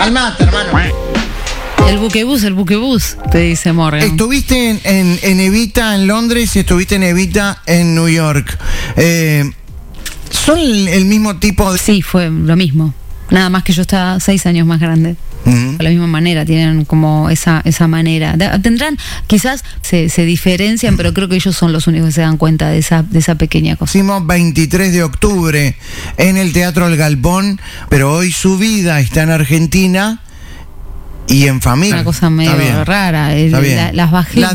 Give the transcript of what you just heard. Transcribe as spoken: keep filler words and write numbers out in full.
Al mate, hermano. El buquebús, el buquebús, te dice Morgan. Estuviste en, en, en Evita en Londres y estuviste en Evita en New York. Eh, ¿Son el, el mismo tipo de...? Sí, fue lo mismo. Nada más que yo estaba seis años más grande. Uh-huh. De la misma manera, tienen como esa esa manera. De, tendrán, quizás se, se diferencian, pero creo que ellos son los únicos que se dan cuenta de esa, de esa pequeña cosa. Hicimos veintitrés de octubre en el Teatro El Galpón, pero hoy su vida está en Argentina y en familia. Una cosa medio rara. El, la, las bajé.